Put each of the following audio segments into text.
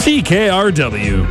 CKRW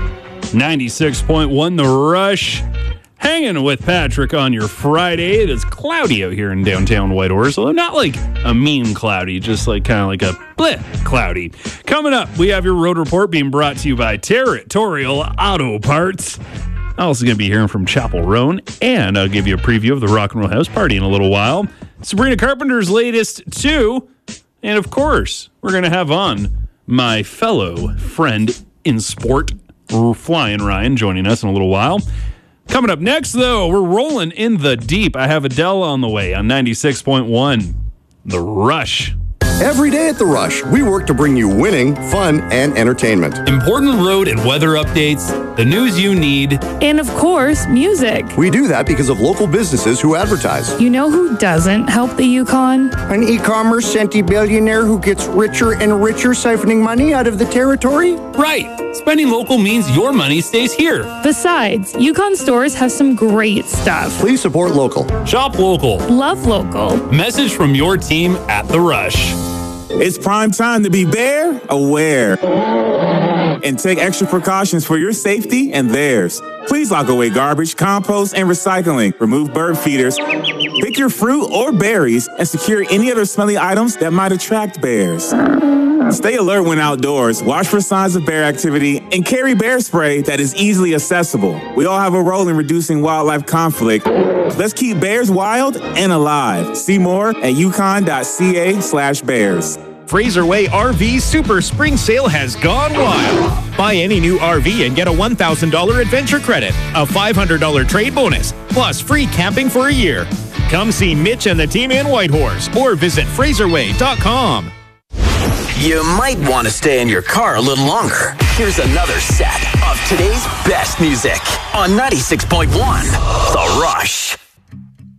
96.1 The Rush. Hanging with Patrick on your Friday. It is cloudy out here in downtown Whitehorse, although not like a mean cloudy, just like kind of like a bleh cloudy. Coming up, we have your road report being brought to you by Territorial Auto Parts. I'm also going to be hearing from Chapel Roan, and I'll give you a preview of the Rock and Roll House Party in a little while. Sabrina Carpenter's latest too, and of course, we're going to have on my fellow friend in sport, Flying Ryan, joining us in a little while. Coming up next, though, we're rolling in the deep. I have Adele on the way on 96.1 The Rush. Every day at The Rush, we work to bring you winning, fun, and entertainment. Important road and weather updates, the news you need, and of course, music. We do that because of local businesses who advertise. You know who doesn't help the Yukon? An e-commerce centibillionaire who gets richer and richer siphoning money out of the territory? Right. Spending local means your money stays here. Besides, Yukon stores have some great stuff. Please support local. Shop local. Love local. Message from your team at The Rush. It's prime time to be bear aware and take extra precautions for your safety and theirs. Please lock away garbage, compost, and recycling. Remove bird feeders. Pick your fruit or berries and secure any other smelly items that might attract bears. Stay alert when outdoors, watch for signs of bear activity, and carry bear spray that is easily accessible. We all have a role in reducing wildlife conflict. Let's keep bears wild and alive. See more at yukon.ca/bears. Fraser Way RV Super Spring Sale has gone wild. Buy any new RV and get a $1,000 adventure credit, a $500 trade bonus, plus free camping for a year. Come see Mitch and the team in Whitehorse or visit FraserWay.com. You might want to stay in your car a little longer. Here's another set of today's best music on 96.1 The Rush.